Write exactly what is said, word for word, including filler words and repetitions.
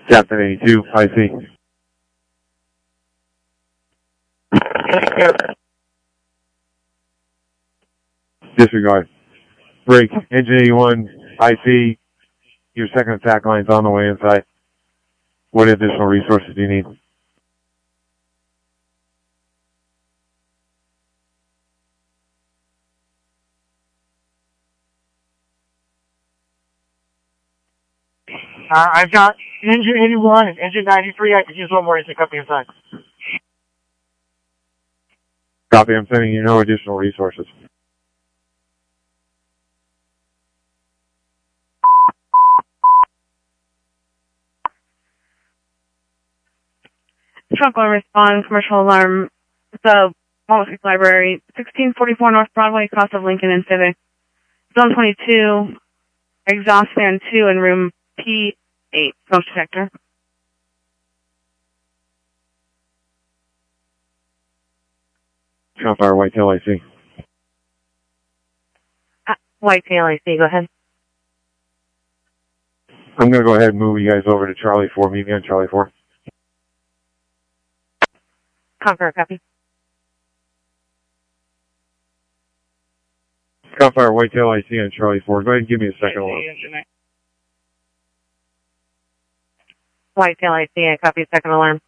Captain eighty-two, I C. Disregard. Break. Engine eighty-one, I C. Your second attack line's on the way inside. What additional resources do you need? Uh, I've got engine eighty-one and engine ninety-three. I could use one more to pick up the inside. Copy, I'm sending you no additional resources. Trunk will respond, commercial alarm. The Politics Library, sixteen forty-four North Broadway, cross of Lincoln and Civic. Zone twenty-two, exhaust fan two in room P eight, smoke detector. Trump Fire, Whitetail, I C. Uh, Whitetail, I see, go ahead. I'm going to go ahead and move you guys over to Charlie four. Meet me on Charlie four. Conqueror, copy. Fire, Whitetail, I C on Charlie four. Go ahead and give me a second alarm. Whitetail, I see, I copy second alarm.